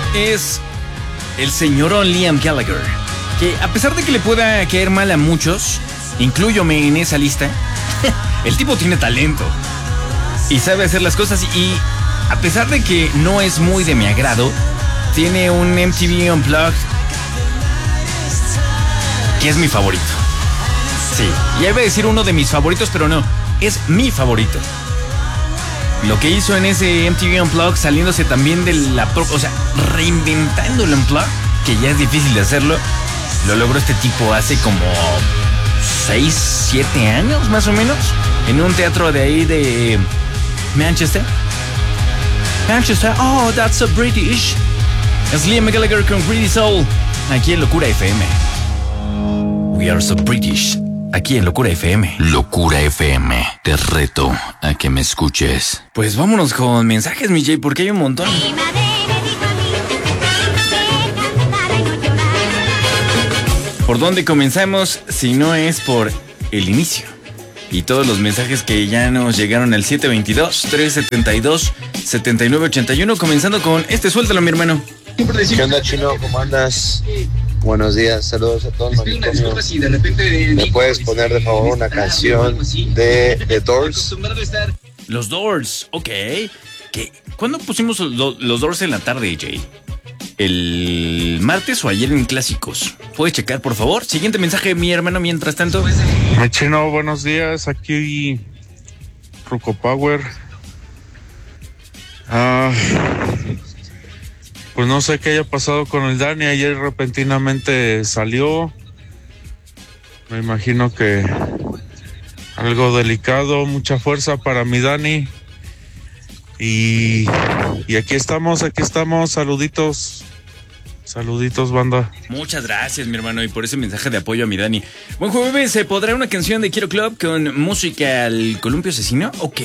es el señor Liam Gallagher, que a pesar de que le pueda caer mal a muchos, incluyome en esa lista, el tipo tiene talento y sabe hacer las cosas, y a pesar de que no es muy de mi agrado, tiene un MTV Unplugged que es mi favorito. Sí, ya iba a decir uno de mis favoritos, pero no, es mi favorito. Lo que hizo en ese MTV Unplugged, saliéndose también de la... O sea, reinventando el Unplugged, que ya es difícil de hacerlo, lo logró este tipo hace como 6, 7 años, más o menos, en un teatro de ahí de Manchester. Oh, that's so British. Es Liam Gallagher con Greedy Soul, aquí en Locura FM. We are so British. Aquí en Locura FM. Locura FM. Te reto a que me escuches. Pues vámonos con mensajes, mi Jay, porque hay un montón. ¿Por dónde comenzamos si no es por el inicio? Y todos los mensajes que ya nos llegaron al 722-372-7981, comenzando con este. Suéltalo, mi hermano. ¿Qué onda, Chino? ¿Cómo andas? Buenos días, saludos a todos. ¿Me puedes poner de favor una canción de The Doors? Los Doors, ok. ¿Cuándo pusimos los Doors en la tarde, Jay? ¿El martes o ayer en Clásicos? ¿Puedes checar, por favor? Siguiente mensaje, mi hermano, mientras tanto. Chino, buenos días. Aquí Ruco Power. Pues no sé qué haya pasado con el Dani. Ayer repentinamente salió. Me imagino que algo delicado. Mucha fuerza para mi Dani. Y aquí estamos. Saluditos, banda. Muchas gracias, mi hermano, y por ese mensaje de apoyo a mi Dani. Buen jueves, ¿se podrá una canción de Quiero Club con música al Columpio Asesino? Ok.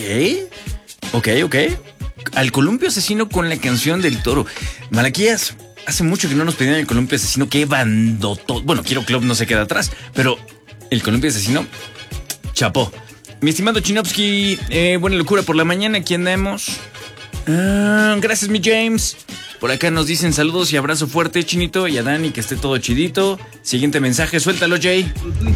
Al Columpio Asesino con la canción del Toro. Malaquías, hace mucho que no nos pedían el Columpio Asesino. Qué bandotón. Bueno, Quiero Club no se queda atrás, pero el Columpio Asesino, chapó. Mi estimado Chinovsky, buena locura por la mañana. Aquí andamos. Gracias, mi James. Por acá nos dicen saludos y abrazo fuerte, Chinito, y a Dani, que esté todo chidito. Siguiente mensaje, suéltalo, Jay.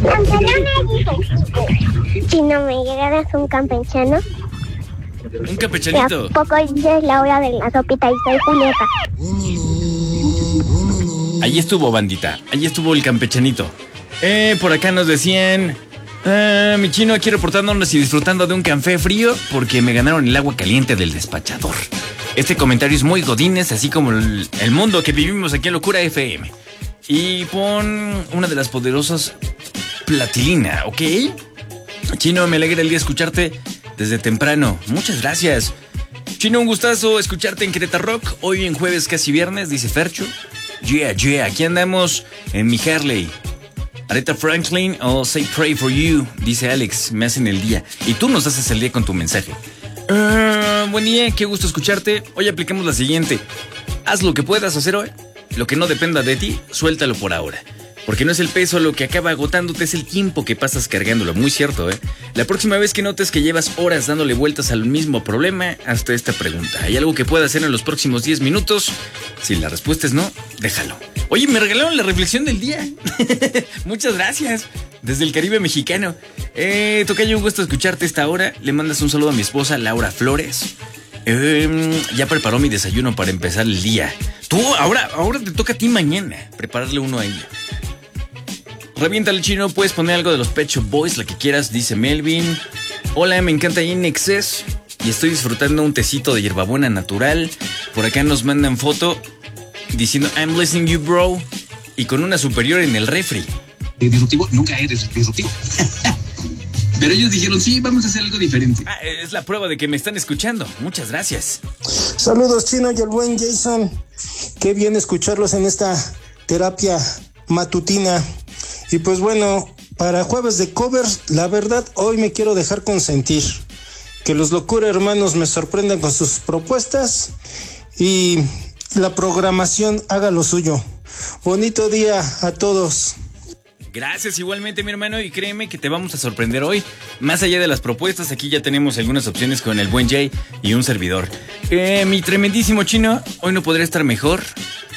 Chino, ¿me llegarás un campechano? Un campechanito. ¿A poco ya es la hora de la sopita y soy Julieta? Ahí estuvo, bandita. Ahí estuvo el campechanito. Por acá nos decían... mi Chino aquí reportándonos y disfrutando de un café frío porque me ganaron el agua caliente del despachador. Este comentario es muy godines, así como el mundo que vivimos aquí en Locura FM. Y pon una de las poderosas Platilina, ¿ok? Chino, me alegra el día escucharte desde temprano. Muchas gracias. Chino, un gustazo escucharte en Querétaro Rock. Hoy en jueves, casi viernes, dice Fercho. Yeah, aquí andamos en mi Harley. Aretha Franklin o Say Pray For You, dice Alex, me hacen el día. Y tú nos haces el día con tu mensaje. Buen día, qué gusto escucharte. Hoy aplicamos la siguiente. Haz lo que puedas hacer hoy. Lo que no dependa de ti, suéltalo por ahora. Porque no es el peso lo que acaba agotándote, es el tiempo que pasas cargándolo. Muy cierto, ¿eh? La próxima vez que notes que llevas horas dándole vueltas al mismo problema, hazte esta pregunta. ¿Hay algo que pueda hacer en los próximos 10 minutos? Si la respuesta es no, déjalo. Oye, me regalaron la reflexión del día. Muchas gracias. Desde el Caribe mexicano. Tocayo, un gusto escucharte esta hora. Le mandas un saludo a mi esposa, Laura Flores. Ya preparó mi desayuno para empezar el día. Tú, ahora te toca a ti mañana prepararle uno a ella. Reviéntale, Chino, puedes poner algo de los Pet Shop Boys, la que quieras, dice Melvin. Hola, me encanta In Excess y estoy disfrutando un tecito de hierbabuena natural. Por acá nos mandan foto diciendo I'm listening you, bro, y con una superior en el refri. Disruptivo, nunca eres disruptivo. Pero ellos dijeron, sí, vamos a hacer algo diferente. Es la prueba de que me están escuchando. Muchas gracias. Saludos, Chino, y el buen Jason. Qué bien escucharlos en esta terapia matutina. Y pues bueno, para jueves de covers, la verdad, hoy me quiero dejar consentir. Que los Locura Hermanos me sorprendan con sus propuestas y la programación haga lo suyo. Bonito día a todos. Gracias igualmente, mi hermano, y créeme que te vamos a sorprender hoy. Más allá de las propuestas, aquí ya tenemos algunas opciones con el buen Jay y un servidor. Mi tremendísimo Chino, hoy no podría estar mejor.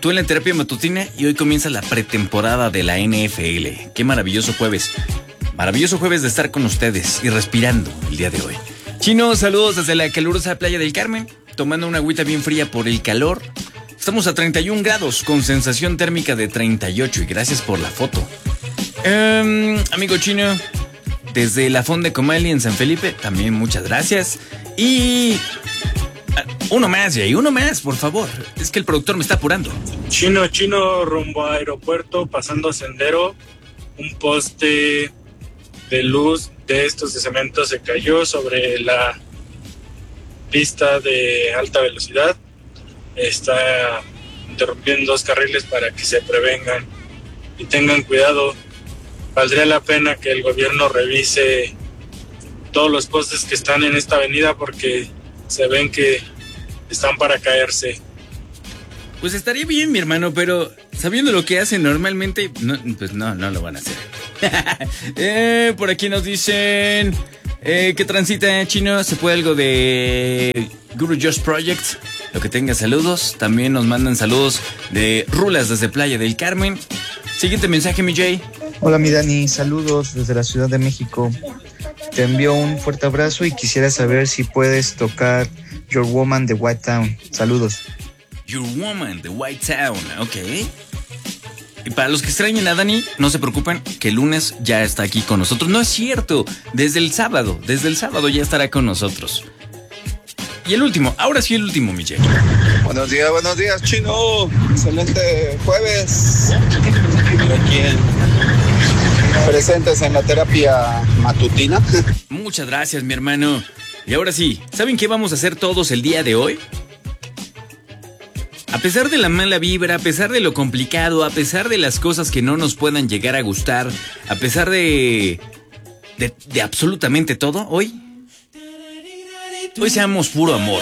tú en la terapia matutina y hoy comienza la pretemporada de la NFL. Qué maravilloso jueves. Maravilloso jueves de estar con ustedes y respirando el día de hoy. Chino, saludos desde la calurosa Playa del Carmen, tomando una agüita bien fría por el calor. Estamos a 31 grados con sensación térmica de 38 y gracias por la foto. Amigo Chino, desde la Fonda Comali en San Felipe, también muchas gracias. Y uno más, Jay, uno más, por favor. Es que el productor me está apurando. Chino, rumbo a aeropuerto, pasando Sendero, un poste de luz de estos de cemento se cayó sobre la pista de alta velocidad. Está interrumpiendo 2 carriles para que se prevengan y tengan cuidado. Valdría la pena que el gobierno revise todos los postes que están en esta avenida porque se ven que están para caerse. Pues estaría bien, mi hermano, pero sabiendo lo que hacen normalmente, pues no lo van a hacer. Por aquí nos dicen que transita Chino, se puede algo de Guru Josh Project, lo que tenga saludos. También nos mandan saludos de Rulas desde Playa del Carmen. Siguiente mensaje, mi Jay. Hola mi Dani, saludos desde la Ciudad de México. Te envío un fuerte abrazo y quisiera saber si puedes tocar Your Woman de White Town. Saludos. Your Woman de White Town, ok. Y para los que extrañen a Dani, no se preocupen que el lunes ya está aquí con nosotros. No es cierto, desde el sábado ya estará con nosotros. Y el último, ahora sí el último, mi Jay. Buenos días, Chino. Excelente jueves. Aquí presentes en la terapia matutina. Muchas gracias, mi hermano. Y ahora sí, ¿saben qué vamos a hacer todos el día de hoy? A pesar de la mala vibra, a pesar de lo complicado, a pesar de las cosas que no nos puedan llegar a gustar, a pesar de absolutamente todo, hoy seamos puro amor.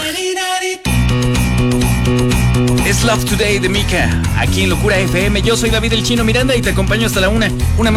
Es Love Today de Mika, aquí en Locura FM. Yo soy David el Chino Miranda y te acompaño hasta la 1.